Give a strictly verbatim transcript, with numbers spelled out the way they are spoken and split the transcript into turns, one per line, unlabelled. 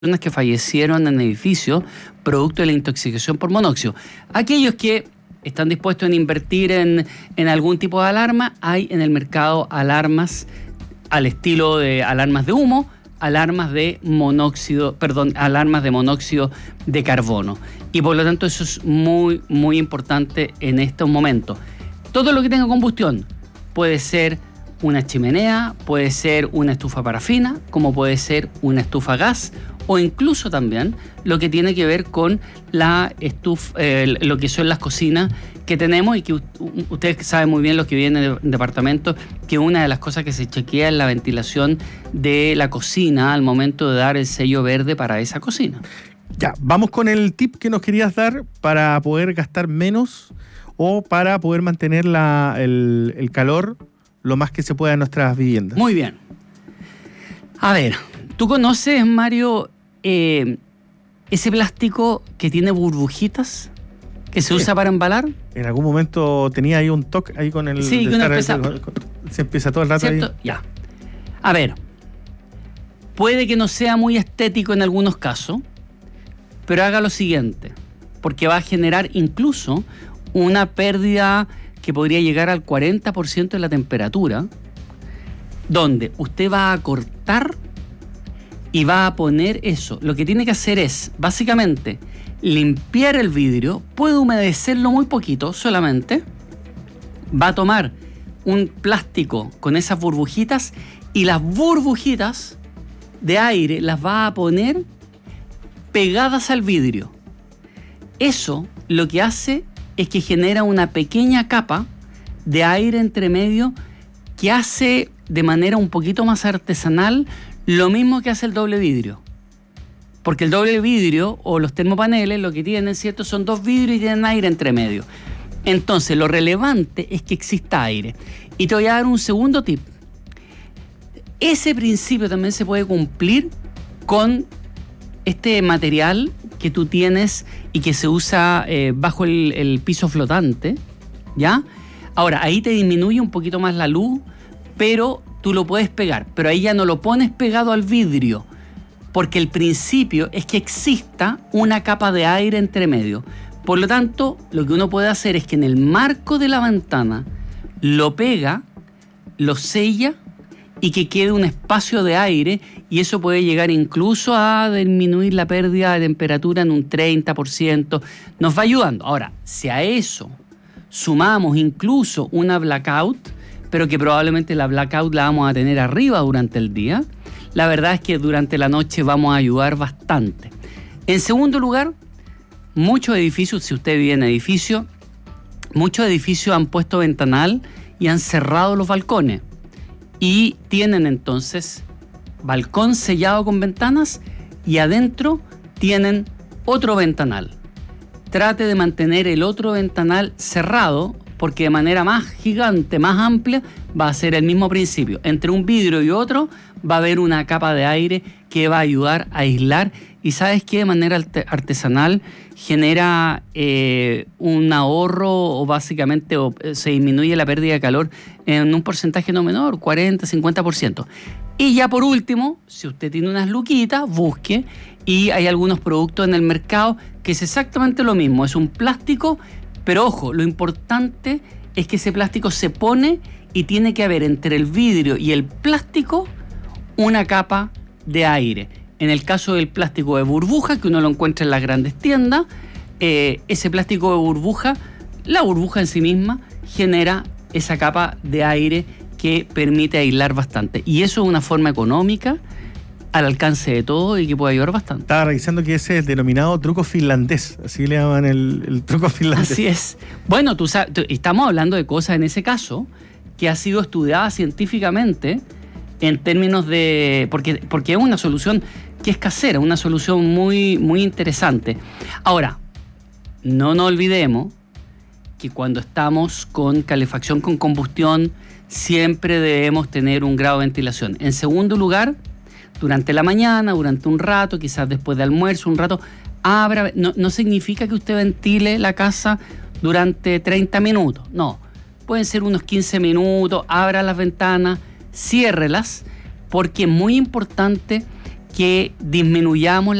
personas que fallecieron en el edificio producto de la intoxicación por monóxido. Aquellos que están dispuestos en invertir en, en algún tipo de alarma, hay en el mercado alarmas al estilo de alarmas de humo, alarmas de monóxido, perdón, alarmas de monóxido de carbono. Y por lo tanto eso es muy, muy importante en estos momentos. Todo lo que tenga combustión puede ser una chimenea, puede ser una estufa parafina, como puede ser una estufa a gas, o incluso también lo que tiene que ver con la estufa, eh, lo que son las cocinas que tenemos y que ustedes saben muy bien, los que vienen de departamentos, que una de las cosas que se chequea es la ventilación de la cocina al momento de dar el sello verde para esa cocina.
Ya, vamos con el tip que nos querías dar para poder gastar menos o para poder mantener la, el, el calor lo más que se pueda en nuestras viviendas.
Muy bien. A ver, ¿tú conoces, Mario, eh, ese plástico que tiene burbujitas que se sí. usa para embalar?
En algún momento tenía ahí un toque ahí con el...
Sí, que uno empieza...
el, se empieza todo el rato
¿cierto?
ahí.
Ya. A ver, puede que no sea muy estético en algunos casos, pero haga lo siguiente, porque va a generar incluso una pérdida que podría llegar al cuarenta por ciento de la temperatura, donde usted va a cortar y va a poner eso. Lo que tiene que hacer es, básicamente, limpiar el vidrio, puede humedecerlo muy poquito solamente, va a tomar un plástico con esas burbujitas y las burbujitas de aire las va a poner pegadas al vidrio. Eso lo que hace es que genera una pequeña capa de aire entre medio que hace de manera un poquito más artesanal lo mismo que hace el doble vidrio. Porque el doble vidrio o los termopaneles lo que tienen, ¿cierto? Son dos vidrios y tienen aire entre medio. Entonces lo relevante es que exista aire. Y te voy a dar un segundo tip. Ese principio también se puede cumplir con este material que tú tienes y que se usa eh, bajo el, el piso flotante, ¿ya? Ahora, ahí te disminuye un poquito más la luz, pero tú lo puedes pegar, pero ahí ya no lo pones pegado al vidrio, porque el principio es que exista una capa de aire entre medio. Por lo tanto, lo que uno puede hacer es que en el marco de la ventana lo pega, lo sella y que quede un espacio de aire, y eso puede llegar incluso a disminuir la pérdida de temperatura en un treinta por ciento. Nos va ayudando. Ahora, si a eso sumamos incluso una blackout, pero que probablemente la blackout la vamos a tener arriba durante el día, la verdad es que durante la noche vamos a ayudar bastante. En segundo lugar, muchos edificios, si usted vive en edificio, muchos edificios han puesto ventanal y han cerrado los balcones. Y tienen entonces balcón sellado con ventanas y adentro tienen otro ventanal. Trate de mantener el otro ventanal cerrado, porque de manera más gigante, más amplia, va a ser el mismo principio. Entre un vidrio y otro va a haber una capa de aire que va a ayudar a aislar. Y ¿sabes qué? De manera artesanal genera eh, un ahorro o básicamente o, se disminuye la pérdida de calor en un porcentaje no menor, cuarenta, cincuenta por ciento. Y ya por último, si usted tiene unas luquitas, busque, y hay algunos productos en el mercado que es exactamente lo mismo. Es un plástico, pero ojo, lo importante es que ese plástico se pone y tiene que haber entre el vidrio y el plástico una capa de aire. En el caso del plástico de burbuja, que uno lo encuentra en las grandes tiendas, eh, ese plástico de burbuja, la burbuja en sí misma genera esa capa de aire que permite aislar bastante. Y eso es una forma económica, al alcance de todo y que puede ayudar bastante.
Estaba revisando que ese es el denominado truco finlandés, así le llaman el, el truco finlandés.
Así es. Bueno, tú sabes, tú, estamos hablando de cosas en ese caso que ha sido estudiada científicamente en términos de... Porque, porque es una solución que es casera, una solución muy, muy interesante. Ahora, no nos olvidemos que cuando estamos con calefacción con combustión, siempre debemos tener un grado de ventilación. En segundo lugar, durante la mañana, durante un rato, quizás después de almuerzo, un rato, abra... No, no significa que usted ventile la casa durante treinta minutos, no. Pueden ser unos quince minutos, abra las ventanas, ciérrelas, porque es muy importante que disminuyamos